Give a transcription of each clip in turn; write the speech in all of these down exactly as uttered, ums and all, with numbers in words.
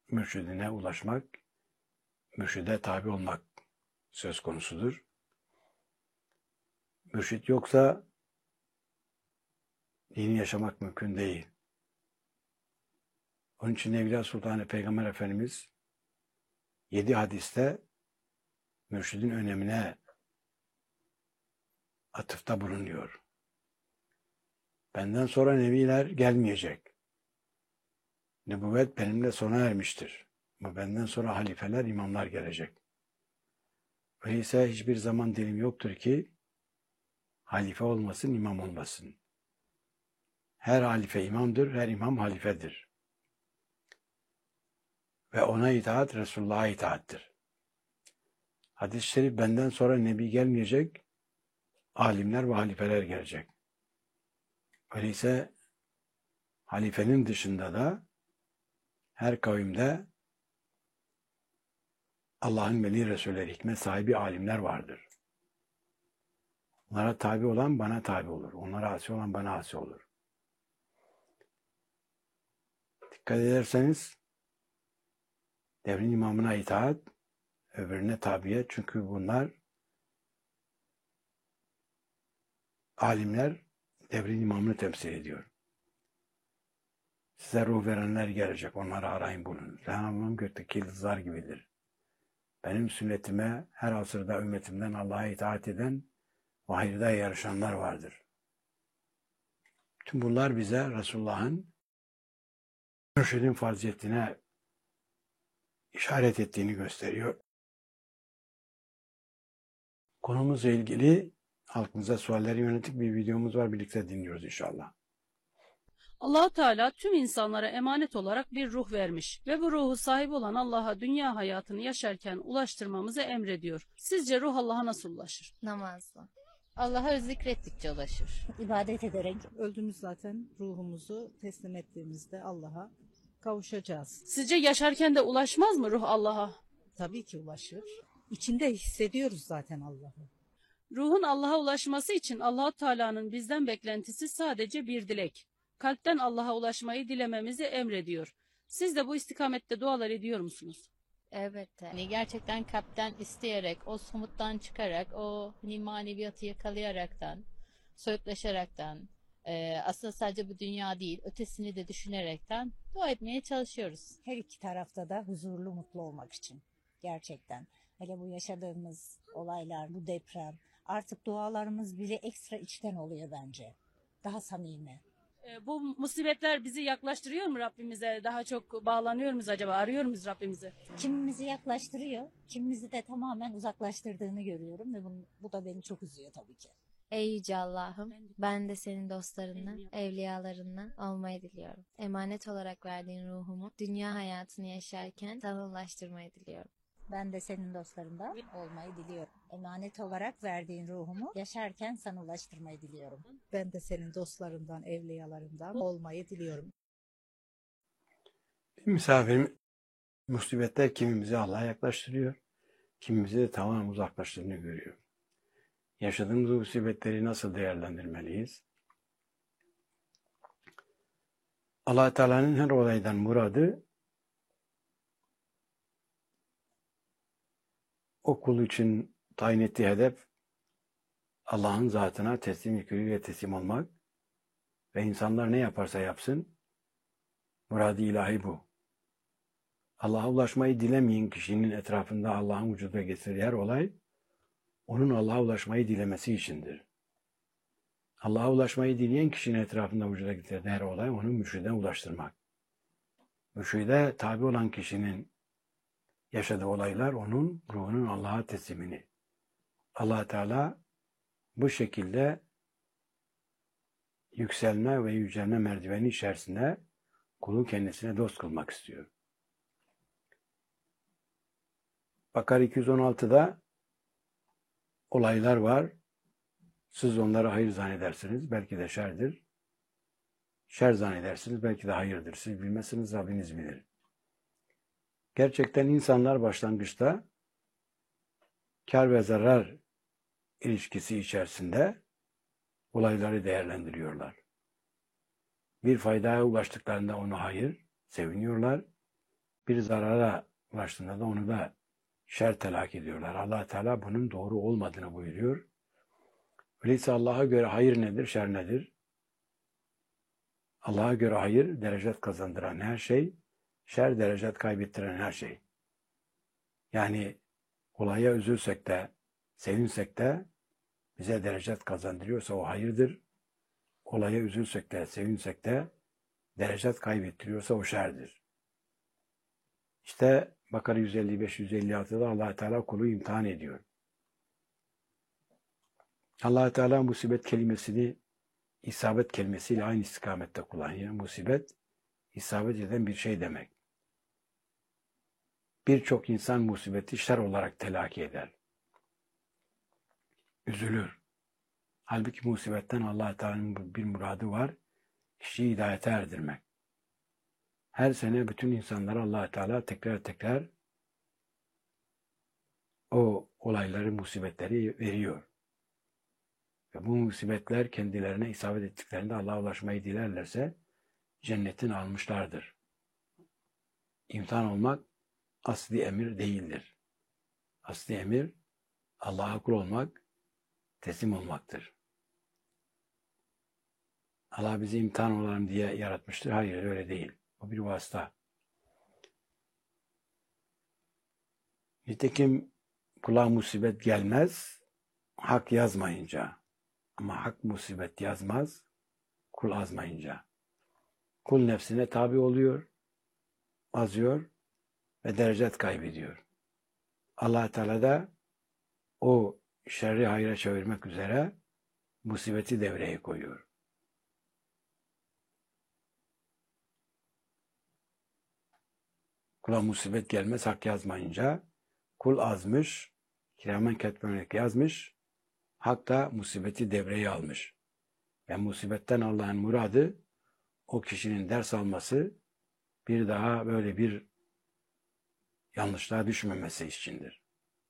mürşidine ulaşmak, mürşide tabi olmak söz konusudur. Mürşit yoksa dini yaşamak mümkün değil. Onun için Evliya Sultanı Peygamber Efendimiz yedi hadiste mürşidin önemine atıfta bulunuyor. Benden sonra nebiler gelmeyecek. Nübüvvet benimle sona ermiştir. Ama benden sonra halifeler, imamlar gelecek. Öyleyse hiçbir zaman dilim yoktur ki halife olmasın, imam olmasın. Her halife imamdır, her imam halifedir. Ve ona itaat Resulullah'a itaattir. Hadis-i şerif benden sonra nebi gelmeyecek, alimler ve halifeler gelecek. Öyleyse halifenin dışında da her kavimde Allah'ın veli Resulleri, hikmet sahibi alimler vardır. Onlara tabi olan bana tabi olur. Onlara asi olan bana asi olur. Dikkat ederseniz devrin imamına itaat, öbürüne tabiyet. Çünkü bunlar alimler devrin imamını temsil ediyor. Size ruh verenler gelecek. Onları arayın bulun. Cenab-ı gökteki yıldızlar gibidir. Benim sünnetime her asırda ümmetimden Allah'a itaat eden ve hayırda yarışanlar vardır. Tüm bunlar bize Resulullah'ın mürşidin faziletine işaret ettiğini gösteriyor. Konumuzla ilgili halkımıza sualleri yönelik bir videomuz var. Birlikte dinliyoruz inşallah. Allah-u Teala tüm insanlara emanet olarak bir ruh vermiş ve bu ruhu sahip olan Allah'a dünya hayatını yaşarken ulaştırmamızı emrediyor. Sizce ruh Allah'a nasıl ulaşır? Namazla. Allah'a zikrettikçe ulaşır. İbadet ederek. Öldüğümüz zaten ruhumuzu teslim ettiğimizde Allah'a kavuşacağız. Sizce yaşarken de ulaşmaz mı ruh Allah'a? Tabii ki ulaşır. İçinde hissediyoruz zaten Allah'ı. Ruhun Allah'a ulaşması için Allah-u Teala'nın bizden beklentisi sadece bir dilek. Kalpten Allah'a ulaşmayı dilememizi emrediyor. Siz de bu istikamette dualar ediyor musunuz? Evet. Hani gerçekten kalpten isteyerek, o somuttan çıkarak, o hani maneviyatı yakalayaraktan, soyutlaşaraktan, e, aslında sadece bu dünya değil, ötesini de düşünerekten dua etmeye çalışıyoruz. Her iki tarafta da huzurlu, mutlu olmak için. Gerçekten. Hele bu yaşadığımız olaylar, bu deprem, artık dualarımız bile ekstra içten oluyor bence. Daha samimi. E, bu musibetler bizi yaklaştırıyor mu Rabbimize? Daha çok bağlanıyor muyuz acaba? Arıyor muyuz Rabbimizi? Kimimizi yaklaştırıyor, kimimizi de tamamen uzaklaştırdığını görüyorum ve bu, bu da beni çok üzüyor tabii ki. Ey Yüce Allah'ım, ben de senin dostlarından, evliyalarından olmayı diliyorum. Emanet olarak verdiğin ruhumu dünya hayatını yaşarken sana ulaştırmayı diliyorum. Ben de senin dostlarından olmayı diliyorum. Emanet olarak verdiğin ruhumu yaşarken sana ulaştırmayı diliyorum. Ben de senin dostlarından, evliyalarından olmayı diliyorum. Misafirim, musibetler kimimizi Allah'a yaklaştırıyor, kimimizi de tamamen uzaklaştığını görüyor. Yaşadığımız musibetleri nasıl değerlendirmeliyiz? Allah Teala'nın her olaydan muradı o kul için tayin ettiği hedef Allah'ın zatına teslim yüküyle teslim olmak ve insanlar ne yaparsa yapsın muradı ilahi bu. Allah'a ulaşmayı dilemeyen kişinin etrafında Allah'ın vücuda getirdiği her olay onun Allah'a ulaşmayı dilemesi içindir. Allah'a ulaşmayı dileyen kişinin etrafında vücuda getirdiği her olay onu mürşide ulaştırmak. Mürşide tabi olan kişinin yaşadığı olaylar onun ruhunun Allah'a teslimini. Allah Teala bu şekilde yükselme ve yücelme merdiveni içerisinde kulu kendisine dost kılmak istiyor. Bakara iki yüz on altıda olaylar var. Siz onları hayır zannedersiniz. Belki de şerdir. Şer zannedersiniz. Belki de hayırdır. Siz bilmezsiniz. Rabbiniz bilir. Gerçekten insanlar başlangıçta kar ve zarar ilişkisi içerisinde olayları değerlendiriyorlar. Bir faydaya ulaştıklarında onu hayır, seviniyorlar. bir zarara ulaştığında da onu da şer telak ediyorlar. Allah Teala bunun doğru olmadığını buyuruyor. Öyleyse Allah'a göre hayır nedir, şer nedir? Allah'a göre hayır, derecet kazandıran her şey, şer derecet kaybettiren her şey. Yani olaya üzülsek de, sevinsek de bize derecet kazandırıyorsa o hayırdır. Olaya üzülsek de, sevinsek de derecet kaybettiriyorsa o şerdir. İşte Bakara yüz elli beş yüz elli altıda Allah Teala kulu imtihan ediyor. Allah Teala musibet kelimesini isabet kelimesiyle aynı istikamette kullanıyor. Musibet, isabet eden bir şey demek. Birçok insan musibeti şer olarak telakki eder. Üzülür. Halbuki musibetten Allah Teala'nın bir muradı var. Kişiyi hidayete erdirmek. Her sene bütün insanlara Allah Teala tekrar tekrar o olayları, musibetleri veriyor. Ve bu musibetler kendilerine isabet ettiklerinde Allah'a ulaşmayı dilerlerse cennetin almışlardır. İmtihan olmak asli emir değildir. Asli emir Allah'a kul olmak, teslim olmaktır. Allah bizi imtihan olalım diye yaratmıştır. Hayır, öyle değil. O bir vasıta. Nitekim kula musibet gelmez, hak yazmayınca. Ama hak musibet yazmaz, kul azmayınca. Kul nefsine tabi oluyor, azıyor ve derecet kaybediyor. Allah Teala da o şerri hayra çevirmek üzere musibeti devreye koyuyor. Kula musibet gelmez hak yazmayınca kul azmış, kiramen ketmemek yazmış, hak da musibeti devreye almış. Ve musibetten Allah'ın muradı o kişinin ders alması, bir daha böyle bir yanlışlığa düşmemesi içindir.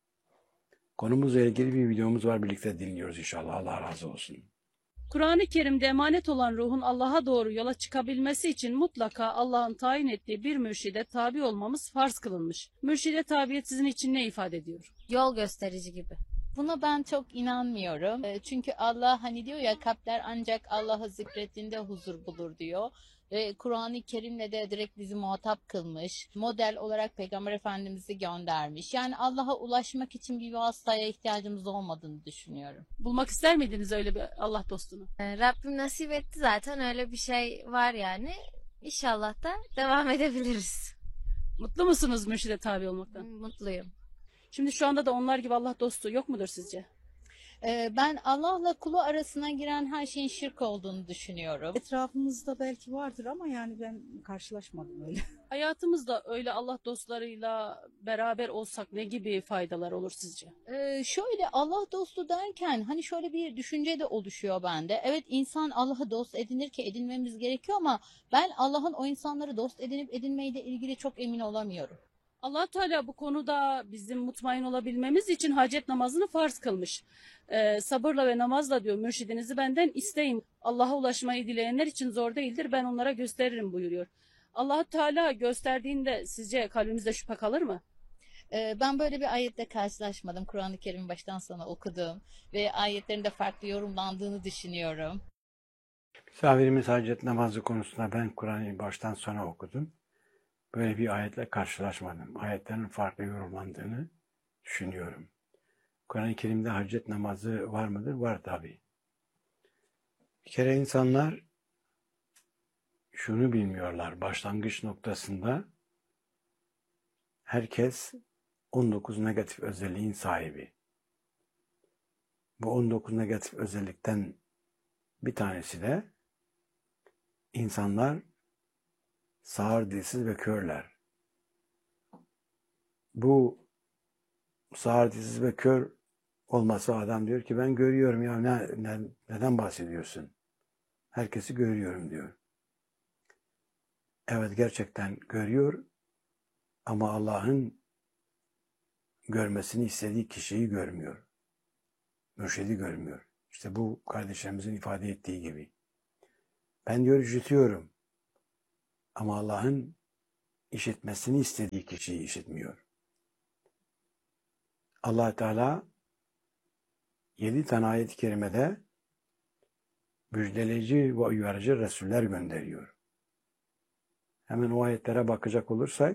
Konumuzla ilgili bir videomuz var, birlikte dinliyoruz inşallah. Allah razı olsun. Kur'an-ı Kerim'de emanet olan ruhun Allah'a doğru yola çıkabilmesi için mutlaka Allah'ın tayin ettiği bir mürşide tabi olmamız farz kılınmış. Mürşide tabiyet sizin için ne ifade ediyor? Yol gösterici gibi. Buna ben çok inanmıyorum. E, Çünkü Allah hani diyor ya, kalpler ancak Allah'ı zikrettiğinde huzur bulur diyor. Ve Kur'an-ı Kerim'le de direkt bizi muhatap kılmış. Model olarak Peygamber Efendimiz'i göndermiş. Yani Allah'a ulaşmak için bir vasıtaya ihtiyacımız olmadığını düşünüyorum. Bulmak ister miydiniz öyle bir Allah dostunu? Ee, Rabbim nasip etti, zaten öyle bir şey var yani. İnşallah da devam edebiliriz. Mutlu musunuz mürşide tabi olmaktan? Mutluyum. Şimdi şu anda da onlar gibi Allah dostu yok mudur sizce? E, Ben Allah'la kulu arasına giren her şeyin şirk olduğunu düşünüyorum. Etrafımızda belki vardır ama yani ben karşılaşmadım öyle. Hayatımızda öyle Allah dostlarıyla beraber olsak ne gibi faydalar olur sizce? Ee, şöyle Allah dostu derken hani şöyle bir düşünce de oluşuyor bende. Evet, insan Allah'ı dost edinir ki edinmemiz gerekiyor ama ben Allah'ın o insanları dost edinip edinmeyle ilgili çok emin olamıyorum. Allah Teala bu konuda bizim mutmain olabilmemiz için hacet namazını farz kılmış. Ee, sabırla ve namazla diyor, mürşidinizi benden isteyin. Allah'a ulaşmayı dileyenler için zor değildir, ben onlara gösteririm buyuruyor. Allah Teala gösterdiğinde sizce kalbimizde şüphe kalır mı? Ee, ben böyle bir ayetle karşılaşmadım. Kur'an-ı Kerim'i baştan sona okudum ve ayetlerin de farklı yorumlandığını düşünüyorum. Misafirimiz hacet namazı konusunda ben Kur'an'ı baştan sona okudum. Böyle bir ayetle karşılaşmadım. Ayetlerin farklı yorumlandığını düşünüyorum. Kur'an-ı Kerim'de hacet namazı var mıdır? Var tabii. Bir kere insanlar şunu bilmiyorlar. Başlangıç noktasında herkes on dokuz negatif özelliğin sahibi. Bu on dokuz negatif özellikten bir tanesi de insanlar sağır, dilsiz ve körler. Bu sağır, dilsiz ve kör olması, adam diyor ki ben görüyorum ya, ne, ne, neden bahsediyorsun? Herkesi görüyorum diyor. Evet, gerçekten görüyor ama Allah'ın görmesini istediği kişiyi görmüyor. Mürşidi görmüyor. İşte bu kardeşlerimizin ifade ettiği gibi. Ben diyor işitiyorum ama Allah'ın işitmesini istediği kişiyi işitmiyor. Allah Teala yedi tane ayet-i kerimede müjdeleyici ve uyarıcı Resuller gönderiyor. Hemen o ayetlere bakacak olursak,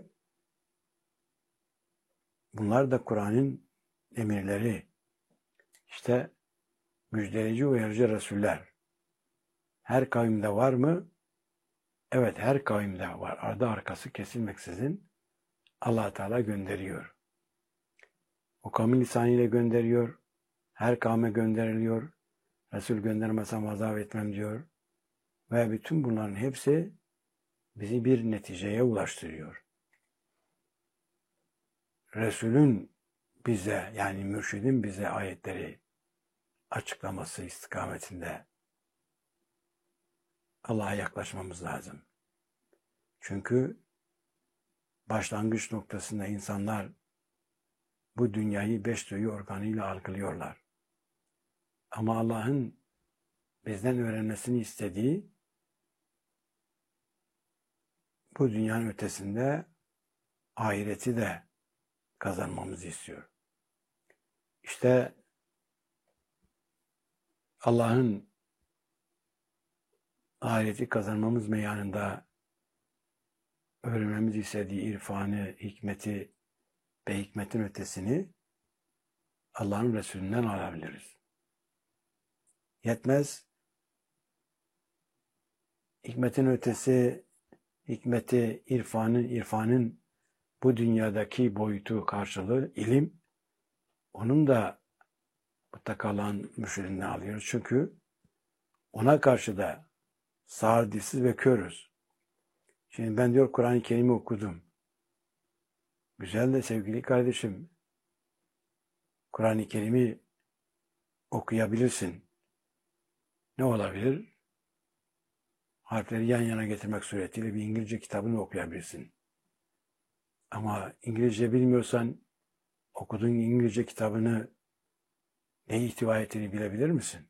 bunlar da Kur'an'ın emirleri. İşte müjdeleyici uyarıcı Resuller. Her kavimde var mı? Evet, her kavimde var. Ardı arkası kesilmeksizin Allah Teala gönderiyor. O kavmin lisanıyla gönderiyor. Her kavme gönderiliyor. Resul göndermesem azap etmem diyor. Ve bütün bunların hepsi bizi bir neticeye ulaştırıyor. Resulün bize, yani mürşidin bize ayetleri açıklaması istikametinde Allah'a yaklaşmamız lazım. Çünkü başlangıç noktasında insanlar bu dünyayı beş duyu organıyla algılıyorlar. Ama Allah'ın bizden öğrenmesini istediği bu dünyanın ötesinde ahireti de kazanmamızı istiyor. İşte Allah'ın ahireti kazanmamız meyanında öğrenmemiz istediği irfanı, hikmeti ve hikmetin ötesini Allah'ın Resulünden alabiliriz. Yetmez. Hikmetin ötesi, hikmeti, irfanı, irfanın bu dünyadaki boyutu karşılığı ilim, onun da mutlaka Allah'ın mürşidinden alıyoruz. Çünkü ona karşı da sağır, dilsiz ve körüz. Şimdi ben diyor Kur'an-ı Kerim'i okudum. Güzel de sevgili kardeşim, Kur'an-ı Kerim'i okuyabilirsin. Ne olabilir? Harfleri yan yana getirmek suretiyle bir İngilizce kitabını okuyabilirsin. Ama İngilizce bilmiyorsan okuduğun İngilizce kitabını ne ihtiva ettiğini bilebilir misin?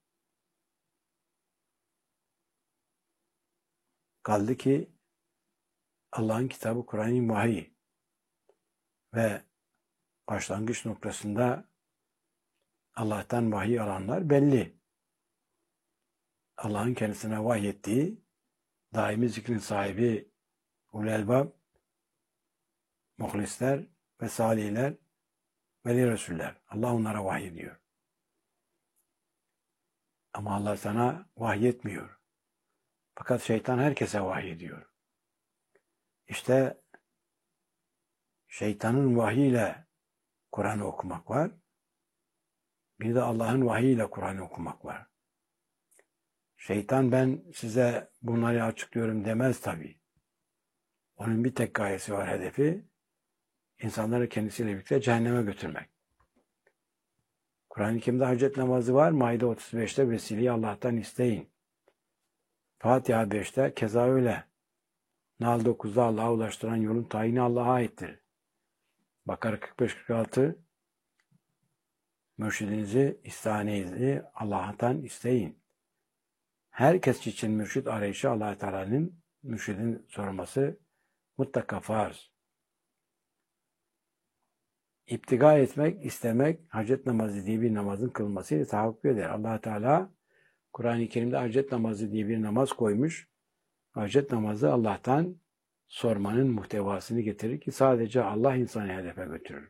Kaldı ki Allah'ın kitabı Kur'an-ı vahiy ve başlangıç noktasında Allah'tan vahiy alanlar belli. Allah'ın kendisine vahyettiği daimi zikrin sahibi ulul elbab, muhlisler ve salihler, veli resuller. Allah onlara vahyediyor. Ama Allah sana vahyetmiyor. Fakat şeytan herkese vahyediyor. İşte şeytanın vahiyle Kur'an'ı okumak var. Bir de Allah'ın vahiyle Kur'an'ı okumak var. Şeytan ben size bunları açıklıyorum demez tabii. Onun bir tek gayesi var, hedefi. İnsanları kendisiyle birlikte cehenneme götürmek. Kur'an-ı Kerim'de hacet namazı var. Maide otuz beşte vesileyi Allah'tan isteyin. Fatiha beşte keza öyle. Nahl dokuzda Allah'a ulaştıran yolun tayini Allah'a aittir. Bakara kırk beş kırk altı mürşidinizi, istanenizi Allah'tan isteyin. Herkes için mürşid arayışı Allah Teala'nın mürşidin sorması mutlaka farz. İptiga etmek, istemek, hacet namazı diye bir namazın kılmasıyla tahakkuk eder. Allah Teala Kur'an-ı Kerim'de hacet namazı diye bir namaz koymuş. Hacet namazı Allah'tan sormanın muhtevasını getirir ki sadece Allah insanı hedefe götürür.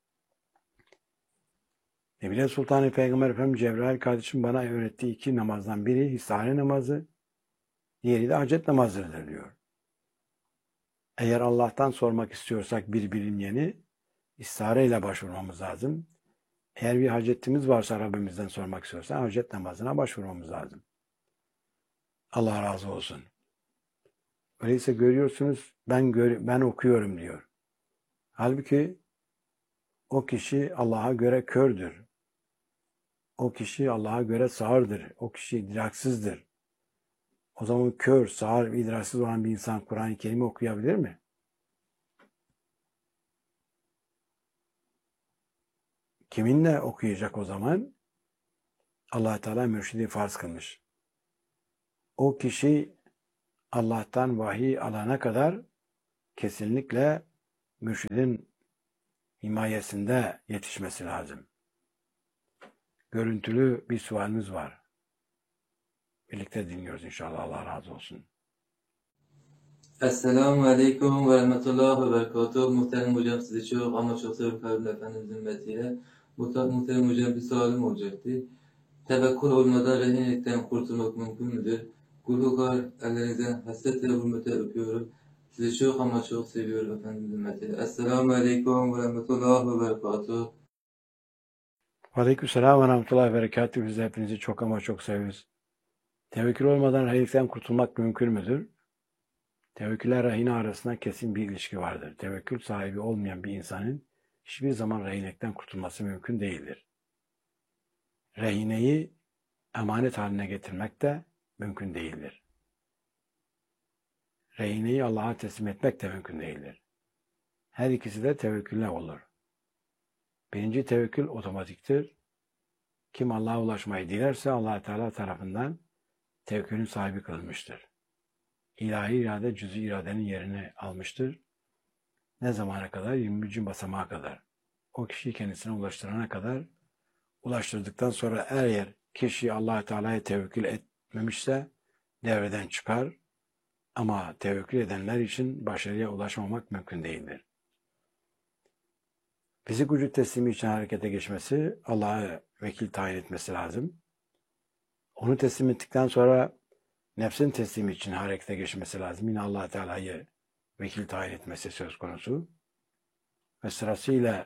Nebile Sultan-ı Peygamber Efendimiz Cebrail kardeşim bana öğrettiği iki namazdan biri istihare namazı, diğeri de hacet namazıdır diyor. Eğer Allah'tan sormak istiyorsak bir bilinmeyeni istihare ile başvurmamız lazım. Eğer bir hacetimiz varsa Rabbimizden sormak istiyorsan hacet namazına başvurmamız lazım. Allah razı olsun. Öyleyse görüyorsunuz ben gör, ben okuyorum diyor. Halbuki o kişi Allah'a göre kördür. O kişi Allah'a göre sağırdır. O kişi idraksızdır. O zaman kör, sağır, idraksız olan bir insan Kur'an-ı Kerim'i okuyabilir mi? Kiminle okuyacak o zaman? Allah Teala mürşidi farz kılmış. O kişi Allah'tan vahiy alana kadar kesinlikle mürşidin himayesinde yetişmesi lazım. Görüntülü bir sualimiz var. Birlikte dinliyoruz inşallah. Allah razı olsun. Esselamu Aleyküm ve Rahmetullah ve Berekatuhu. Muhterem hocam, sizi çok ama çok seviyorum kalbimle Efendimizin ümmetiyle. Muhterem hocam, bir sualim olacaktı. Tevekkül olmadan rehinelikten kurtulmak mümkün müdür? Gulhukar ellerinizden hasretle hürmete öpüyorum. Sizi çok ama çok seviyorum Efendimizin ümmetiyle. Esselamu Aleyküm ve Rahmetullah ve Berekatuhu. Aleykümselam ve rahmetullahi ve berekatuhu. Biz de hepinizi çok ama çok seviyoruz. Tevekkül olmadan rehinelikten kurtulmak mümkün müdür? Tevekkülle rehine arasında kesin bir ilişki vardır. Tevekkül sahibi olmayan bir insanın hiçbir zaman rehinekten kurtulması mümkün değildir. Rehineyi emanet haline getirmek de mümkün değildir. Rehineyi Allah'a teslim etmek de mümkün değildir. Her ikisi de tevekkülle olur. Birinci tevekkül otomatiktir. Kim Allah'a ulaşmayı dilerse Allah Teala tarafından tevekkülün sahibi kılınmıştır. İlahi irade cüz-i iradenin yerini almıştır. Ne zamana kadar? yirminci basamağa kadar. O kişiyi kendisine ulaştırana kadar, ulaştırdıktan sonra eğer kişi Allah Teala'ya tevekkül etmemişse devreden çıkar. Ama tevekkül edenler için başarıya ulaşmamak mümkün değildir. Fizik vücut teslimi için harekete geçmesi, Allah'a vekil tayin etmesi lazım. Onu teslim ettikten sonra nefsin teslimi için harekete geçmesi lazım. Yine Allah Teala'yı vekil tayin etmesi söz konusu. Ve sırasıyla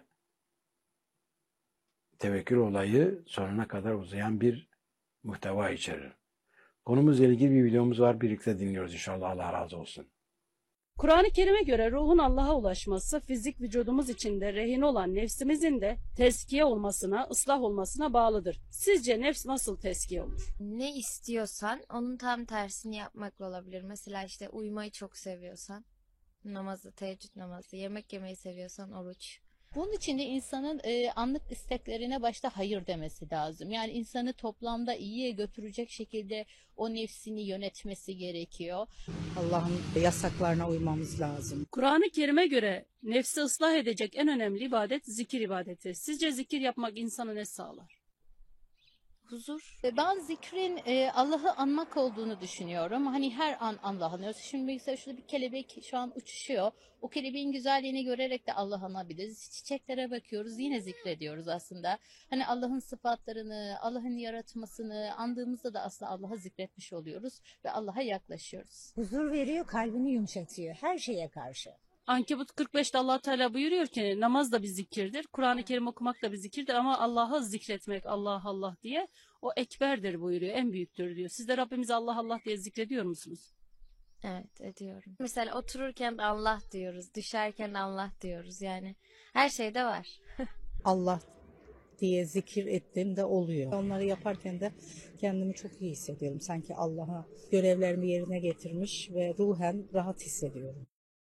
tevekkül olayı sonuna kadar uzayan bir muhteva içerir. Konumuzla ilgili bir videomuz var. Birlikte dinliyoruz inşallah. Allah razı olsun. Kur'an-ı Kerim'e göre ruhun Allah'a ulaşması, fizik vücudumuz içinde rehin olan nefsimizin de tezkiye olmasına, ıslah olmasına bağlıdır. Sizce nefs nasıl tezkiye olur? Ne istiyorsan onun tam tersini yapmakla olabilir. Mesela işte uyumayı çok seviyorsan namazı, teheccüd namazı, yemek yemeyi seviyorsan oruç. Bunun için de insanın e, anlık isteklerine başta hayır demesi lazım. Yani insanı toplamda iyiye götürecek şekilde o nefsini yönetmesi gerekiyor. Allah'ın yasaklarına uymamız lazım. Kur'an-ı Kerim'e göre nefsi ıslah edecek en önemli ibadet zikir ibadeti. Sizce zikir yapmak insana ne sağlar? Huzur. Ve ben zikrin e, Allah'ı anmak olduğunu düşünüyorum. Hani her an Allah'ı anıyoruz. Şimdi mesela şurada bir kelebek şu an uçuşuyor. O kelebeğin güzelliğini görerek de Allah'ı anabiliriz. Çiçeklere bakıyoruz, yine zikrediyoruz aslında. Hani Allah'ın sıfatlarını, Allah'ın yaratmasını andığımızda da aslında Allah'ı zikretmiş oluyoruz ve Allah'a yaklaşıyoruz. Huzur veriyor, kalbini yumuşatıyor her şeye karşı. Ankebut kırk beşte Allah Teala buyuruyor ki namaz da bir zikirdir. Kur'an-ı Kerim okumak da bir zikirdir ama Allah'ı zikretmek Allah Allah diye o ekberdir buyuruyor. En büyüktür diyor. Siz de Rabbimizi Allah Allah diye zikrediyor musunuz? Evet, ediyorum. Mesela otururken Allah diyoruz, düşerken Allah diyoruz. Yani her şeyde var. Allah diye zikir ettiğimde oluyor. Onları yaparken de kendimi çok iyi hissediyorum. Sanki Allah'a görevlerimi yerine getirmiş ve ruhen rahat hissediyorum.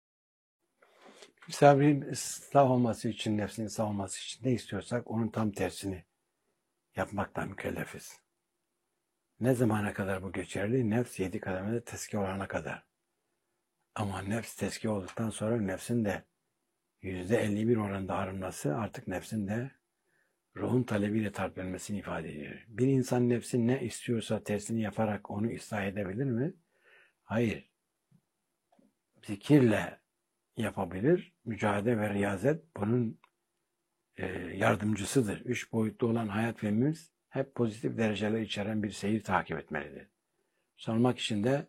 Sabrin ıslah olması için, nefsin ıslah olması için ne istiyorsak onun tam tersini yapmakla mükellefiz. Ne zamana kadar bu geçerli? Nefs yedi kademede tezkiye olana kadar. Ama nefs tezkiye olduktan sonra nefsin de yüzde elli bir oranda arınması artık nefsin de ruhun talebiyle tartılmasını ifade ediyor. Bir insan nefsin ne istiyorsa tersini yaparak onu ıslah edebilir mi? Hayır. Zikirle yapabilir. Mücadele ve riyazet bunun e, yardımcısıdır. Üç boyutlu olan hayat filmimiz hep pozitif dereceler içeren bir seyir takip etmelidir. Sormak için de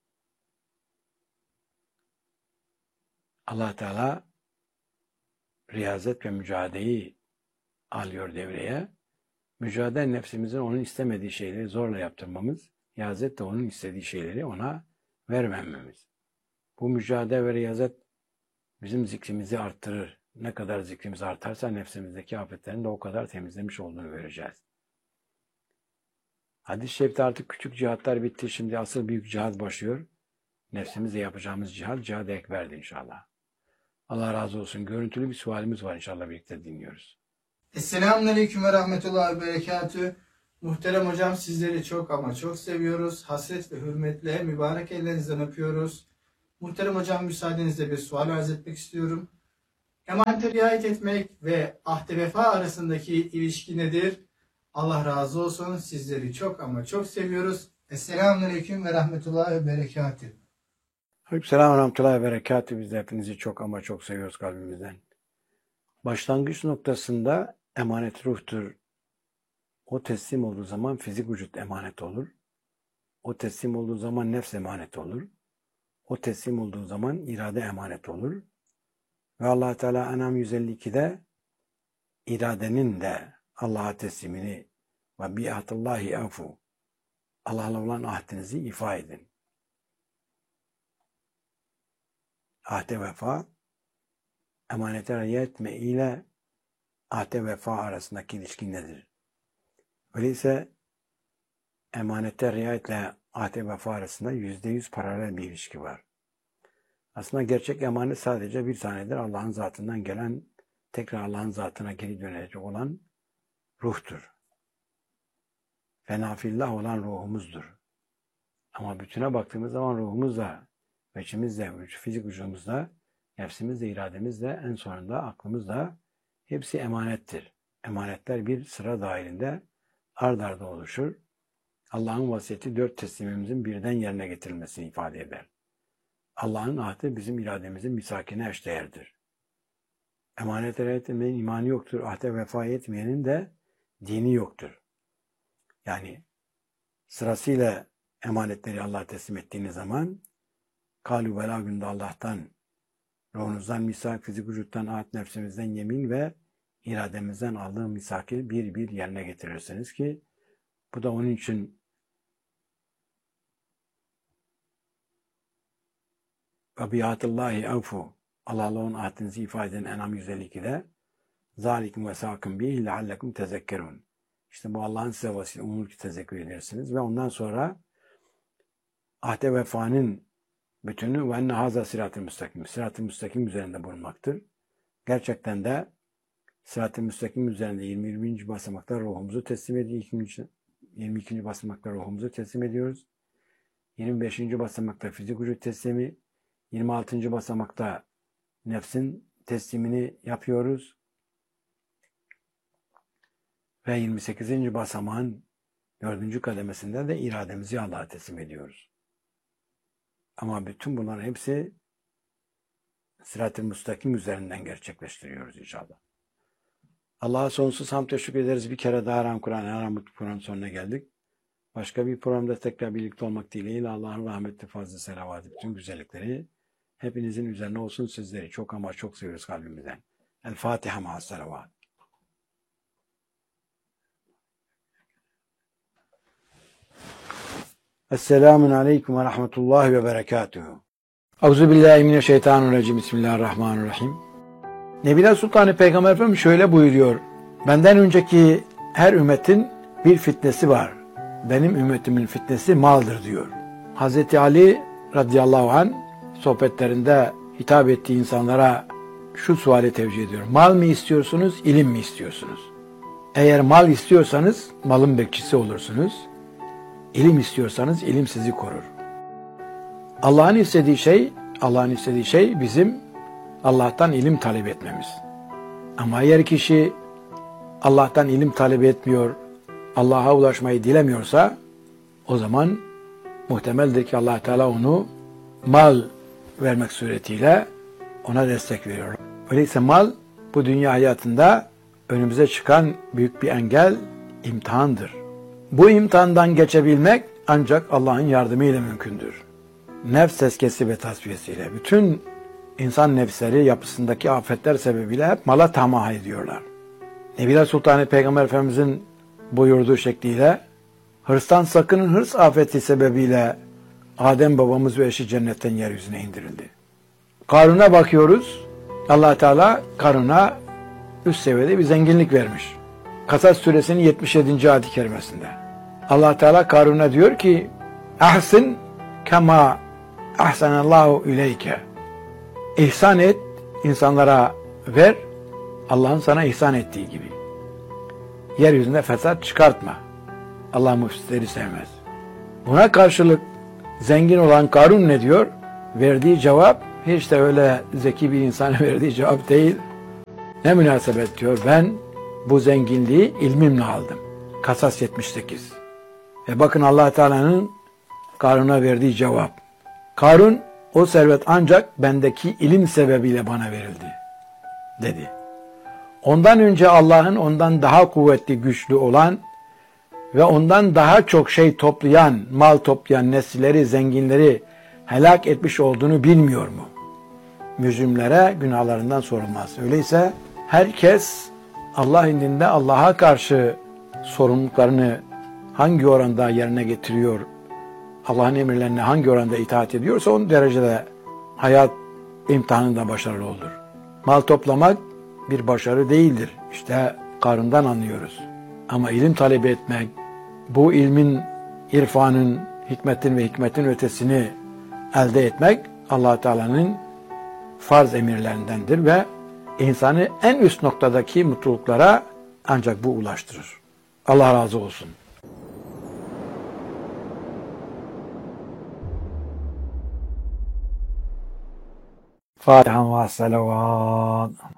Allah Teala riyazet ve mücadeleyi alıyor devreye. Mücadele nefsimizin onun istemediği şeyleri zorla yaptırmamız, riyazet de onun istediği şeyleri ona vermememiz. Bu mücadele ve riyazet bizim zikrimizi arttırır. Ne kadar zikrimiz artarsa nefsimizdeki afetlerin de o kadar temizlemiş olduğunu göreceğiz. Hadis-i şerifte artık küçük cihatlar bitti. Şimdi asıl büyük cihat başlıyor. Nefsimizle yapacağımız cihat, cihad-ı ekberdi inşallah. Allah razı olsun. Görüntülü bir sualimiz var inşallah birlikte dinliyoruz. Esselamunaleyküm ve rahmetullahi ve berekatü. Muhterem hocam, sizleri çok ama çok seviyoruz. Hasret ve hürmetle mübarek ellerinizden öpüyoruz. Muhterem hocam, müsaadenizle bir sual arz etmek istiyorum. Emanete riayet etmek ve ahde vefa arasındaki ilişki nedir? Allah razı olsun. Sizleri çok ama çok seviyoruz. Esselamun ve rahmetullahi ve berekatühü. Aleykümselam ve rahmetullahi ve berekatühü. Biz de hepinizi çok ama çok seviyoruz kalbimizden. Başlangıç noktasında emanet ruhtur. O teslim olduğu zaman fizik vücut emanet olur. O teslim olduğu zaman nefs emanet olur. O teslim olduğu zaman irade emanet olur. Ve Allah Teala En'am yüz elli iki'de iradenin de Allah'a teslimini ve bi'atullahi afu, Allah'la olan ahdinizi ifa edin. Ahde vefa, emanete riayet etme ile ahde vefa arasındaki ilişki nedir? Öyleyse emanete riayetle ahde vefa arasında yüzde yüz paralel bir ilişki var. Aslında gerçek emanet sadece bir tanedir. Allah'ın zatından gelen, tekrar Allah'ın zatına geri dönecek olan ruhtur. Fenafillah olan ruhumuzdur. Ama bütüne baktığımız zaman ruhumuzla, veçimizle, fizik vücudumuzla, nefsimizle, irademizle, en sonunda aklımızla hepsi emanettir. Emanetler bir sıra dahilinde ard arda oluşur. Allah'ın vasiyeti dört teslimimizin birden yerine getirilmesini ifade eder. Allah'ın ahdi bizim irademizin misakine eşdeğerdir. Emanete riayet etmenin imanı yoktur. Ahde vefa etmeyenin de dini yoktur. Yani sırasıyla emanetleri Allah'a teslim ettiğiniz zaman kâlû velâ günde Allah'tan, ruhunuzdan misak, fizik vücuttan, ahd, nefsimizden yemin ve irademizden aldığım misaki bir bir yerine getirirsiniz ki bu da onun için ve bi'atullahi avfu, Allah'la onun ahdinizi ifade eden En'am yüz elli iki'de zâlikum ve sâkım bihi leallekum tezekkerûn. İşte bu Allah'ın size vasile umur ki tezekkür edersiniz ve ondan sonra ahde vefanın bütünü ve enne haza sırat-ı müstakim, sırat-ı müstakim üzerinde bulunmaktır. Gerçekten de sırat-ı müstakim üzerinde yirmi birinci basamakta ruhumuzu teslim ediyoruz. yirmi ikinci basamakta ruhumuzu teslim ediyoruz. yirmi beşinci basamakta fizik vücut teslimi, yirmi altıncı basamakta nefsin teslimini yapıyoruz. Ve yirmi sekizinci basamağın dördüncü kademesinde de irademizi Allah'a teslim ediyoruz. Ama bütün bunların hepsi sırat-ı müstakim üzerinden gerçekleştiriyoruz inşallah. Allah'a sonsuz hamd teşekkür ederiz. Bir kere daha Haram Kur'an, Haram Mutlu Kur'an sonuna geldik. Başka bir programda tekrar birlikte olmak dileğiyle Allah'ın rahmetli fazla selavatı, bütün güzellikleri hepinizin üzerine olsun. Sizleri çok ama çok seviyoruz kalbimizden. El Fatiha ma'as selavat. Esselamun aleyküm ve rahmetullahi ve berekatuhu. Euzubillahimineşşeytanirracim. Bismillahirrahmanirrahim. Nebiler Sultanı Peygamber Efendimiz şöyle buyuruyor. Benden önceki her ümmetin bir fitnesi var. Benim ümmetimin fitnesi maldır diyor. Hazreti Ali radıyallahu anh sohbetlerinde hitap ettiği insanlara şu suali tevcih ediyor. Mal mı istiyorsunuz, ilim mi istiyorsunuz? Eğer mal istiyorsanız malın bekçisi olursunuz. İlim istiyorsanız ilim sizi korur. Allah'ın istediği şey, Allah'ın istediği şey bizim Allah'tan ilim talep etmemiz. Ama eğer kişi Allah'tan ilim talep etmiyor, Allah'a ulaşmayı dilemiyorsa o zaman muhtemeldir ki Allah Teala onu mal vermek suretiyle ona destek veriyor. Öyleyse mal bu dünya hayatında önümüze çıkan büyük bir engel, imtihandır. Bu imtihandan geçebilmek ancak Allah'ın yardımıyla mümkündür. Nefs tezkiyesi ve tasfiyesiyle. Bütün insan nefsleri yapısındaki afetler sebebiyle hep mala tamah ediyorlar. Nebiler Sultanı Peygamber Efendimizin buyurduğu şekliyle hırstan sakının, hırs afeti sebebiyle Adem babamız ve eşi cennetten yeryüzüne indirildi. Karun'a bakıyoruz. Allah Teala Karun'a üst seviyede bir zenginlik vermiş. Kasas suresinin yetmiş yedinci ayet-i kerimesinde. Allah Teala Karun'a diyor ki: "Ahsin kema ahsanallahu ileyke." İhsan et, insanlara ver, Allah'ın sana ihsan ettiği gibi. Yeryüzünde fesat çıkartma. Allah müfsitleri sevmez. Buna karşılık zengin olan Karun ne diyor? verdiği cevap hiç de öyle zeki bir insanın verdiği cevap değil. Ne münasebet diyor, ben bu zenginliği ilmimle aldım. Kasas yetmiş sekiz. Ve bakın Allah Teala'nın Karun'a verdiği cevap. Karun, o servet ancak bendeki ilim sebebiyle bana verildi, dedi. Ondan önce Allah'ın ondan daha kuvvetli, güçlü olan ve ondan daha çok şey toplayan, mal toplayan nesilleri, zenginleri helak etmiş olduğunu bilmiyor mu? Mücrimlere günahlarından sorulmaz. Öyleyse herkes Allah indinde Allah'a karşı sorumluluklarını hangi oranda yerine getiriyor, Allah'ın emirlerine hangi oranda itaat ediyorsa onun derecede hayat imtihanında başarılı olur. Mal toplamak bir başarı değildir. İşte Karun'dan anlıyoruz. Ama ilim talep etmek, bu ilmin, irfanın, hikmetin ve hikmetin ötesini elde etmek Allah Teala'nın farz emirlerindendir ve insanı en üst noktadaki mutluluklara ancak bu ulaştırır. Allah razı olsun. Fatiha ve selavat.